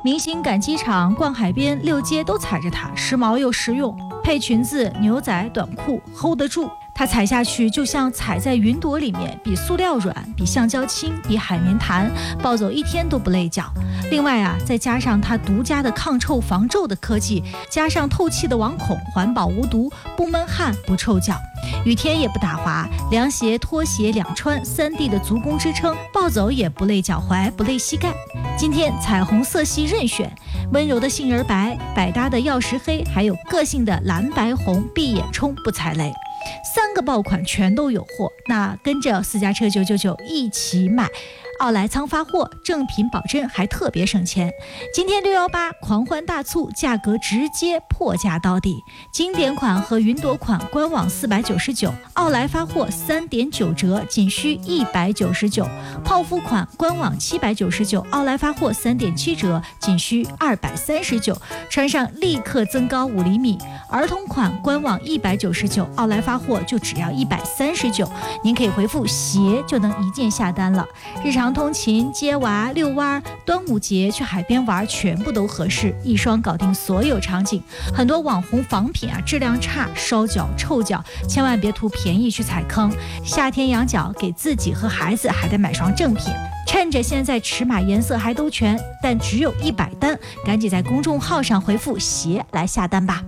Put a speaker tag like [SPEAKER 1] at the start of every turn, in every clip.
[SPEAKER 1] 明星赶机场、逛海边、溜街都踩着它，时髦又实用，配裙子、牛仔、短裤 hold 得住。它踩下去就像踩在云朵里面，比塑料软，比橡胶轻，比海绵弹，暴走一天都不累脚。另外啊，再加上它独家的抗臭防皱的科技，加上透气的网孔，环保无毒，不闷汗不臭脚，雨天也不打滑，凉鞋拖鞋两穿，3D 的足弓支撑，暴走也不累脚踝，不累膝盖。今天彩虹色系任选，温柔的杏仁白，百搭的曜石黑，还有个性的蓝白红，闭眼冲不踩雷。3个爆款全都有货，那跟着私家车999一起买，奥莱仓发货，正品保真，还特别省钱。今天618狂欢大促，价格直接破价到底。经典款和云朵款官网499，奥莱发货3.9折，仅需199。泡芙款官网799，奥莱发货3.7折，仅需239。穿上立刻增高5厘米。儿童款官网199，奥莱发货就只要139。您可以回复鞋就能一键下单了。日常通勤、接娃、遛弯、端午节去海边玩，全部都合适，一双搞定所有场景。很多网红仿品啊，质量差，烧脚、臭脚，千万别图便宜去踩坑。夏天养脚，给自己和孩子还得买双正品。趁着现在尺码颜色还都全，但只有100单，赶紧在公众号上回复鞋来下单吧。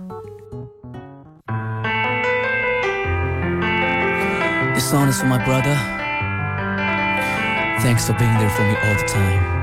[SPEAKER 2] This song is for my brother. Thanks for being there for me all the time.